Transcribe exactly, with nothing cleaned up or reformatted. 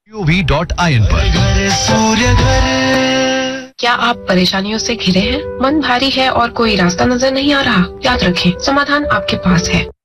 V dot I N पर। क्या आप परेशानियों से घिरे हैं? मन भारी है और कोई रास्ता नजर नहीं आ रहा? याद रखें, समाधान आपके पास है।